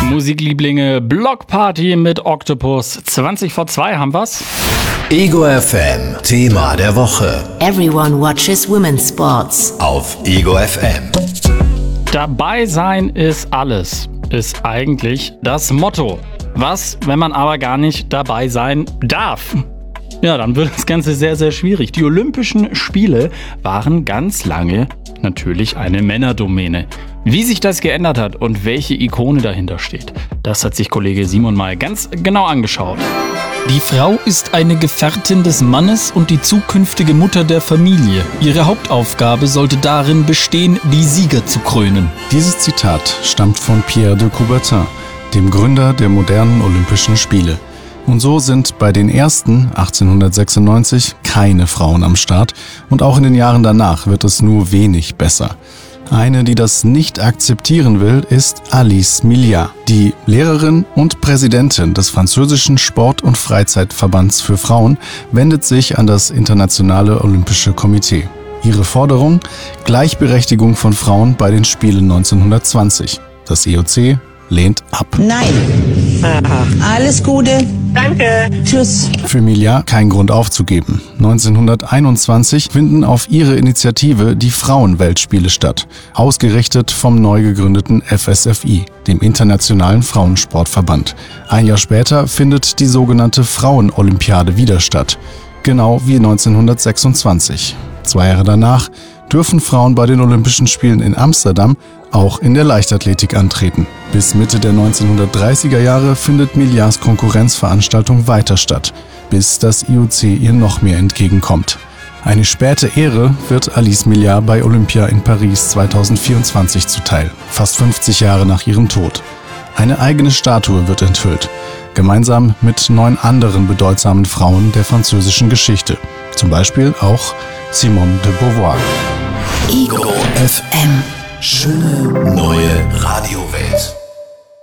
Musiklieblinge, Blockparty mit Octopus. 20 vor 2 haben wir's. Ego FM, Thema der Woche. Everyone watches women's sports. Auf Ego FM. Dabei sein ist alles, ist eigentlich das Motto. Was, wenn man aber gar nicht dabei sein darf? Ja, dann wird das Ganze sehr, sehr schwierig. Die Olympischen Spiele waren ganz lange natürlich eine Männerdomäne. Wie sich das geändert hat und welche Ikone dahinter steht, das hat sich Kollege Simon mal ganz genau angeschaut. Die Frau ist eine Gefährtin des Mannes und die zukünftige Mutter der Familie. Ihre Hauptaufgabe sollte darin bestehen, die Sieger zu krönen. Dieses Zitat stammt von Pierre de Coubertin, dem Gründer der modernen Olympischen Spiele. Und so sind bei den ersten 1896 keine Frauen am Start und auch in den Jahren danach wird es nur wenig besser. Eine, die das nicht akzeptieren will, ist Alice Milliat. Die Lehrerin und Präsidentin des französischen Sport- und Freizeitverbands für Frauen wendet sich an das Internationale Olympische Komitee. Ihre Forderung: Gleichberechtigung von Frauen bei den Spielen 1920. Das IOC lehnt ab. Nein. Alles Gute. Danke. Tschüss. Für Milliat kein Grund aufzugeben. 1921 finden auf ihre Initiative die Frauenweltspiele statt, ausgerichtet vom neu gegründeten FSFI, dem Internationalen Frauensportverband. Ein Jahr später findet die sogenannte Frauenolympiade wieder statt, genau wie 1926. 2 Jahre danach dürfen Frauen bei den Olympischen Spielen in Amsterdam auch in der Leichtathletik antreten. Bis Mitte der 1930er Jahre findet Milliats Konkurrenzveranstaltung weiter statt, bis das IOC ihr noch mehr entgegenkommt. Eine späte Ehre wird Alice Milliat bei Olympia in Paris 2024 zuteil, fast 50 Jahre nach ihrem Tod. Eine eigene Statue wird enthüllt, gemeinsam mit 9 anderen bedeutsamen Frauen der französischen Geschichte, zum Beispiel auch Simone de Beauvoir. Ego FM. Schöne neue Radiowelt.